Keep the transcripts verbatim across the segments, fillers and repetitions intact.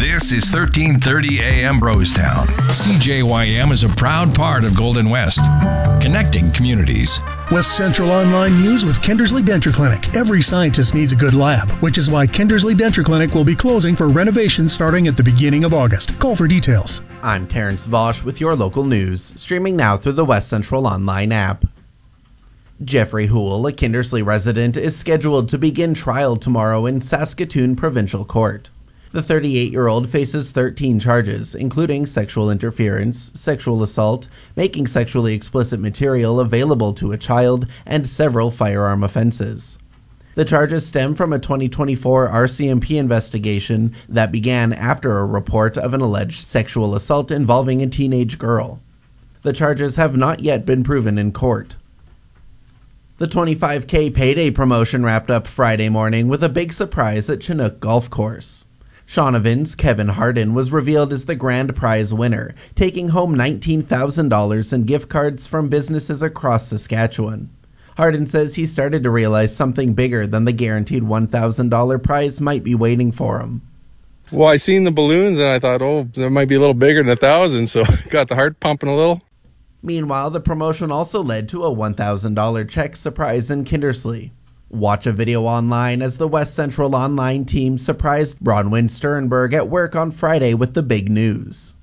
This is thirteen thirty A M Rosetown. C J Y M is a proud part of Golden West, connecting communities. West Central Online News with Kindersley Denture Clinic. Every scientist needs a good lab, which is why Kindersley Denture Clinic will be closing for renovation starting at the beginning of August. Call for details. I'm Terrence Vosch with your local news, streaming now through the West Central Online app. Jeffrey Houle, a Kindersley resident, is scheduled to begin trial tomorrow in Saskatoon Provincial Court. The thirty-eight-year-old faces thirteen charges, including sexual interference, sexual assault, making sexually explicit material available to a child, and several firearm offenses. The charges stem from a twenty twenty-four R C M P investigation that began after a report of an alleged sexual assault involving a teenage girl. The charges have not yet been proven in court. The twenty-five K payday promotion wrapped up Friday morning with a big surprise at Chinook Golf Course. Shaughnavan's Kevin Harden was revealed as the grand prize winner, taking home nineteen thousand dollars in gift cards from businesses across Saskatchewan. Harden says he started to realize something bigger than the guaranteed one thousand dollars prize might be waiting for him. Well, I seen the balloons and I thought, oh, that might be a little bigger than a thousand, so got the heart pumping a little. Meanwhile, the promotion also led to a one thousand dollars check surprise in Kindersley. Watch a video online as the West Central Online team surprised Bronwyn Sternberg at work on Friday with the big news.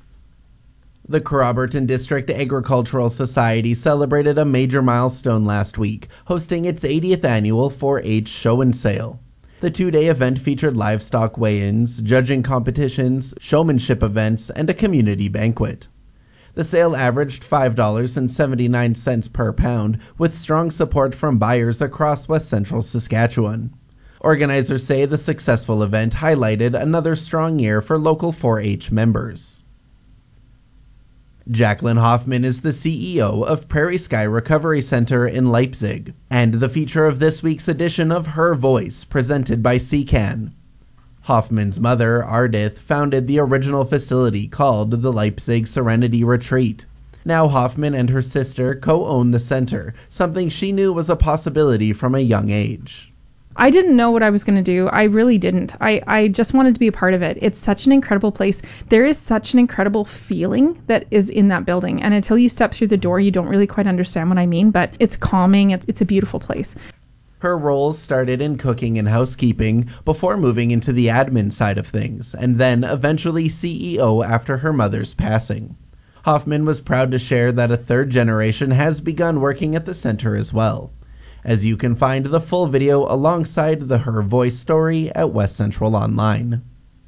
The Carroburton District Agricultural Society celebrated a major milestone last week, hosting its eightieth annual four H show and sale. The two-day event featured livestock weigh-ins, judging competitions, showmanship events, and a community banquet. The sale averaged five dollars and seventy-nine cents per pound, with strong support from buyers across West Central Saskatchewan. Organizers say the successful event highlighted another strong year for local four H members. Jacqueline Hoffman is the C E O of Prairie Sky Recovery Center in Leipzig, and the feature of this week's edition of Her Voice, presented by C C A N. Hoffman's mother, Ardith, founded the original facility called the Leipzig Serenity Retreat. Now Hoffman and her sister co-own the center, something she knew was a possibility from a young age. I didn't know what I was going to do. I really didn't. I, I just wanted to be a part of it. It's such an incredible place. There is such an incredible feeling that is in that building. And until you step through the door, you don't really quite understand what I mean, but it's calming. It's, it's a beautiful place. Her roles started in cooking and housekeeping before moving into the admin side of things, and then eventually C E O after her mother's passing. Hoffman was proud to share that a third generation has begun working at the center as well. As you can find the full video alongside the Her Voice story at West Central Online.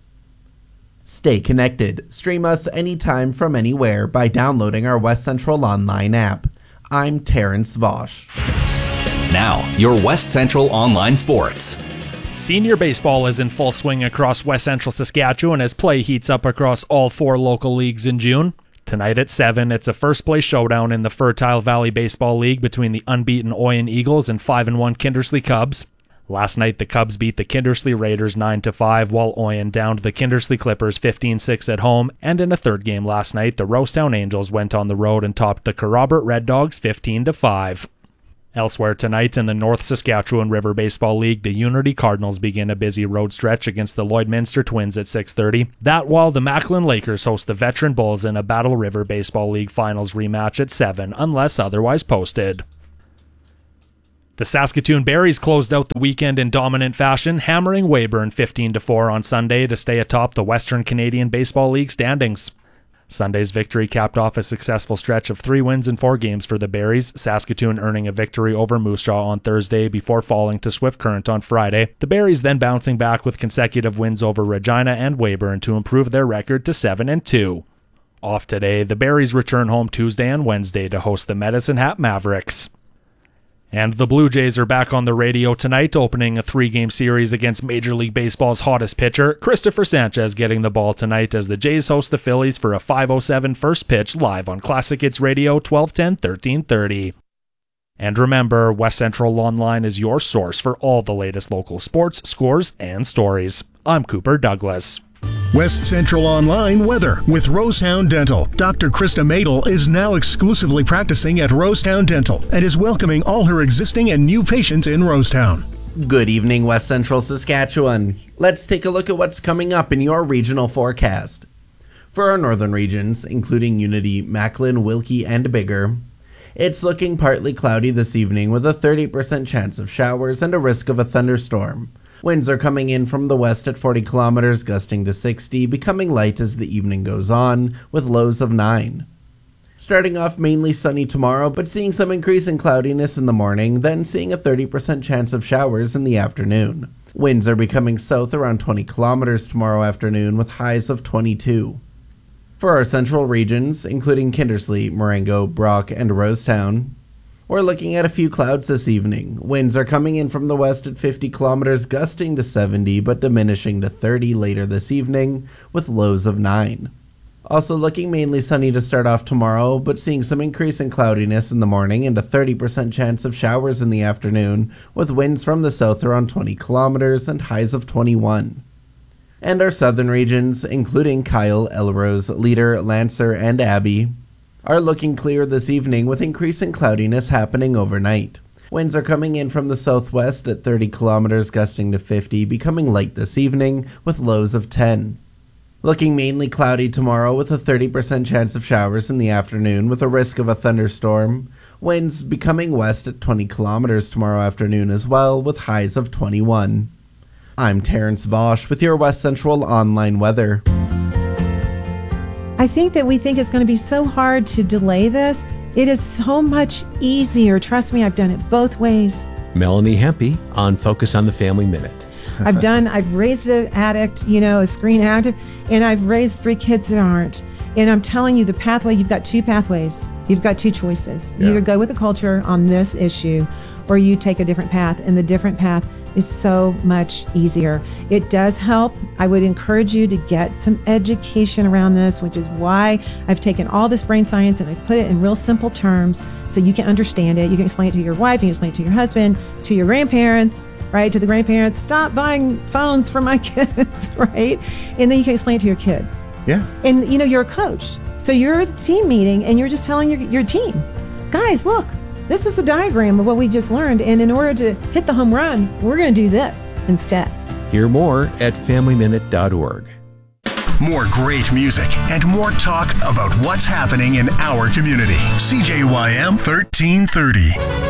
Stay connected. Stream us anytime from anywhere by downloading our West Central Online app. I'm Terrence Vosch. Now, your West Central Online Sports. Senior baseball is in full swing across West Central Saskatchewan as play heats up across all four local leagues in June. Tonight at seven, it's a first-place showdown in the Fertile Valley Baseball League between the unbeaten Oyen Eagles and five and one Kindersley Cubs. Last night, the Cubs beat the Kindersley Raiders nine to five, while Oyen downed the Kindersley Clippers fifteen six at home, and in a third game last night, the Rosetown Angels went on the road and topped the Carrobert Red Dogs fifteen to five. Elsewhere tonight in the North Saskatchewan River Baseball League, the Unity Cardinals begin a busy road stretch against the Lloydminster Twins at six thirty. That while the Macklin Lakers host the Veteran Bulls in a Battle River Baseball League Finals rematch at seven, unless otherwise posted. The Saskatoon Berries closed out the weekend in dominant fashion, hammering Weyburn fifteen to four on Sunday to stay atop the Western Canadian Baseball League standings. Sunday's victory capped off a successful stretch of three wins in four games for the Berries, Saskatoon earning a victory over Moose Jaw on Thursday before falling to Swift Current on Friday. The Berries then bouncing back with consecutive wins over Regina and Weyburn to improve their record to seven and two. Off today, the Berries return home Tuesday and Wednesday to host the Medicine Hat Mavericks. And the Blue Jays are back on the radio tonight, opening a three-game series against Major League Baseball's hottest pitcher, Christopher Sanchez, getting the ball tonight as the Jays host the Phillies for a five oh seven first pitch live on Classic Hits Radio twelve ten, thirteen thirty. And remember, West Central Online is your source for all the latest local sports, scores, and stories. I'm Cooper Douglas. West Central Online weather with Rosetown Dental. Doctor Krista Madel is now exclusively practicing at Rosetown Dental and is welcoming all her existing and new patients in Rosetown. Good evening, West Central Saskatchewan. Let's take a look at what's coming up in your regional forecast. For our northern regions, including Unity, Macklin, Wilkie, and Bigger, it's looking partly cloudy this evening with a thirty percent chance of showers and a risk of a thunderstorm. Winds are coming in from the west at forty kilometers, gusting to sixty, becoming light as the evening goes on, with lows of nine. Starting off mainly sunny tomorrow, but seeing some increase in cloudiness in the morning, then seeing a thirty percent chance of showers in the afternoon. Winds are becoming south around twenty kilometers tomorrow afternoon, with highs of twenty-two. For our central regions, including Kindersley, Marengo, Brock, and Rosetown, we're looking at a few clouds this evening. Winds are coming in from the west at fifty kilometers, gusting to seventy, but diminishing to thirty later this evening, with lows of nine. Also looking mainly sunny to start off tomorrow, but seeing some increase in cloudiness in the morning and a thirty percent chance of showers in the afternoon, with winds from the south around twenty kilometers and highs of twenty-one. And our southern regions, including Kyle, Elrose, Leader, Lancer, and Abbey, are looking clear this evening with increasing cloudiness happening overnight. Winds are coming in from the southwest at thirty kilometers, gusting to fifty, becoming light this evening with lows of ten. Looking mainly cloudy tomorrow with a thirty percent chance of showers in the afternoon with a risk of a thunderstorm. Winds becoming west at twenty kilometers tomorrow afternoon as well, with highs of twenty-one. I'm Terrence Vosch with your West Central Online weather. I think that we think it's going to be so hard to delay this. It is so much easier. Trust me, I've done it both ways. Melanie Hempy on Focus on the Family Minute. I've done, I've raised an addict, you know, a screen addict, and I've raised three kids that aren't. And I'm telling you, the pathway, you've got two pathways. You've got two choices. You Yeah. either go with the culture on this issue, or you take a different path, and the different path is so much easier. It does help. I would encourage you to get some education around this, which is why I've taken all this brain science and I've put it in real simple terms so you can understand it. You can explain it to your wife, you can explain it to your husband, to your grandparents, right? To the grandparents, stop buying phones for my kids, right? And then you can explain it to your kids. Yeah. And you know, you're a coach. So you're at a team meeting and you're just telling your, your team, guys, look, this is the diagram of what we just learned. And in order to hit the home run, we're going to do this instead. Hear more at family minute dot org. More great music and more talk about what's happening in our community. C J Y M thirteen thirty.